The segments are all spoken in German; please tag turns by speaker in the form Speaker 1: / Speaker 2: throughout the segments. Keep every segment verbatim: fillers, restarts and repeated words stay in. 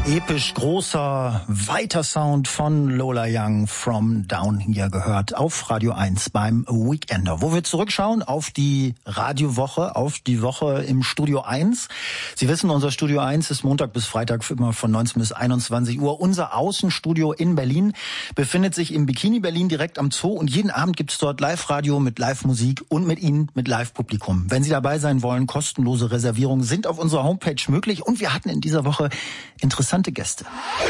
Speaker 1: Episch großer, weiter Sound von Lola Young, From Down Here, gehört auf Radio eins beim Weekender, wo wir zurückschauen auf die Radiowoche, auf die Woche im Studio eins. Sie wissen, unser Studio eins ist Montag bis Freitag immer von neunzehn bis einundzwanzig Uhr. Unser Außenstudio in Berlin befindet sich im Bikini Berlin direkt am Zoo und jeden Abend gibt's dort Live-Radio mit Live-Musik und mit Ihnen, mit Live-Publikum. Wenn Sie dabei sein wollen, kostenlose Reservierungen sind auf unserer Homepage möglich und wir hatten in dieser Woche interessante Gäste.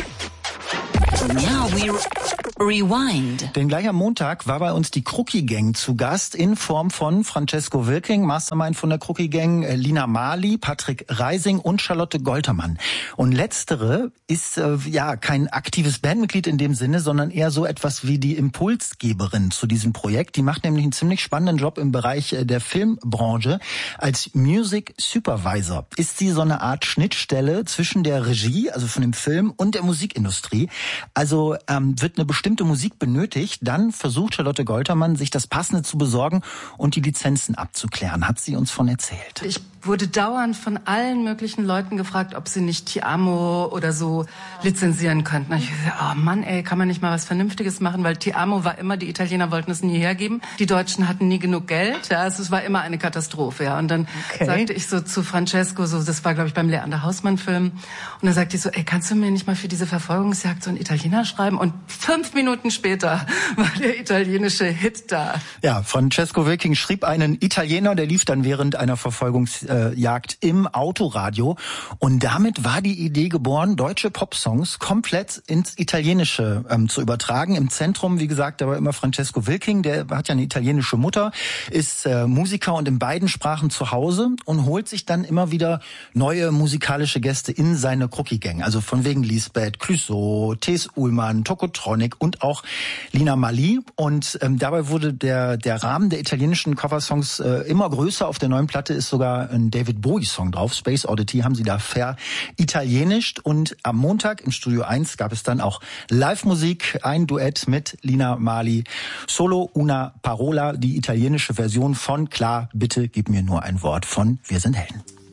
Speaker 2: Now we rewind.
Speaker 1: Denn gleich am Montag war bei uns die Crookie Gang zu Gast in Form von Francesco Wilking, Mastermind von der Crookie Gang, Lina Marley, Patrick Reising und Charlotte Goltermann. Und letztere ist äh, ja kein aktives Bandmitglied in dem Sinne, sondern eher so etwas wie die Impulsgeberin zu diesem Projekt. Die macht nämlich einen ziemlich spannenden Job im Bereich äh, der Filmbranche. Als Music Supervisor ist sie so eine Art Schnittstelle zwischen der Regie, also von dem Film, und der Musikindustrie. Also ähm, wird eine bestimmte Musik benötigt, dann versucht Charlotte Goltermann, sich das Passende zu besorgen und die Lizenzen abzuklären, hat sie uns von erzählt.
Speaker 3: Ich wurde dauernd von allen möglichen Leuten gefragt, ob sie nicht Ti Amo oder so lizenzieren könnten. Und ich dachte, oh Mann, ey, kann man nicht mal was Vernünftiges machen, weil Ti Amo war immer, die Italiener wollten es nie hergeben, die Deutschen hatten nie genug Geld, ja, es war immer eine Katastrophe, ja. Und dann okay. sagte ich so zu Francesco, so, das war glaube ich beim Leander Hausmann-Film, und dann sagte ich so, ey, kannst du mir nicht mal für diese Verfolgungsjagd so einen Italiener schreiben? Und fünf Minuten später war der italienische Hit da.
Speaker 1: Ja, Francesco Wilking schrieb einen Italiener, der lief dann während einer Verfolgungsjagd im Autoradio. Und damit war die Idee geboren, deutsche Popsongs komplett ins Italienische ähm, zu übertragen. Im Zentrum, wie gesagt, da war immer Francesco Wilking, der hat ja eine italienische Mutter, ist äh, Musiker und in beiden Sprachen zu Hause und holt sich dann immer wieder neue musikalische Gäste in seine Crookie Gang. Also von wegen Lisbeth, Clouseau, Thes Ullmann, Tokotronic und auch Lina Marley. Und ähm, dabei wurde der der Rahmen der italienischen Coversongs äh, immer größer. Auf der neuen Platte ist sogar ein David Bowie-Song drauf. Space Oddity haben sie da ver-italienischt. Und am Montag im Studio eins gab es dann auch Live-Musik, ein Duett mit Lina Marley. Solo una parola, die italienische Version von Klar, bitte gib mir nur ein Wort von Wir sind Helden.